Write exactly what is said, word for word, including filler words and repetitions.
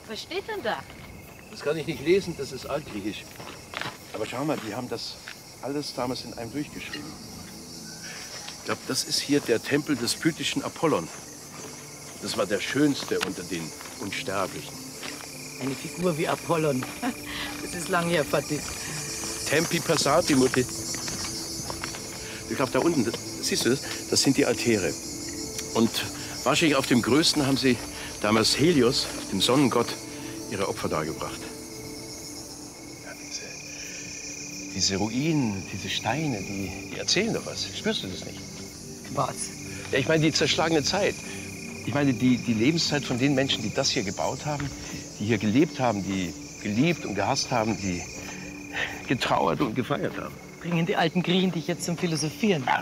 Was steht denn da? Das kann ich nicht lesen, das ist altgriechisch. Aber schau mal, die haben das alles damals in einem durchgeschrieben. Ich glaube, das ist hier der Tempel des pythischen Apollon. Das war der schönste unter den Unsterblichen. Eine Figur wie Apollon. Das ist lang her, Vati. Tempi passati, Mutti. Ich glaube, da unten, das, siehst du das? Das sind die Altäre. Und wahrscheinlich auf dem größten haben sie damals Helios, dem Sonnengott, ihre Opfer dargebracht. Ja, diese, diese Ruinen, diese Steine, die, die erzählen doch was. Spürst du das nicht? Was? Ja, ich meine, die zerschlagene Zeit. Ich meine, die, die Lebenszeit von den Menschen, die das hier gebaut haben, die hier gelebt haben, die geliebt und gehasst haben, die getrauert und gefeiert haben. Bringen die alten Griechen dich jetzt zum Philosophieren?